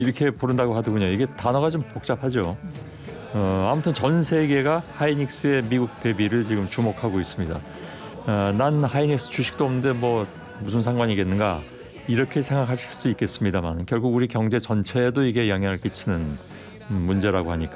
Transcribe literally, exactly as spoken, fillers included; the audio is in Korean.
이렇게 부른다고 하더군요. 이게 단어가 좀 복잡하죠. 어, 아무튼 전 세계가 하이닉스의 미국 데뷔를 지금 주목하고 있습니다. 어, 난 하이닉스 주식도 없는데 뭐 무슨 상관이겠는가 이렇게 생각하실 수도 있겠습니다만 결국 우리 경제 전체에도 이게 영향을 끼치는 문제라고 하니까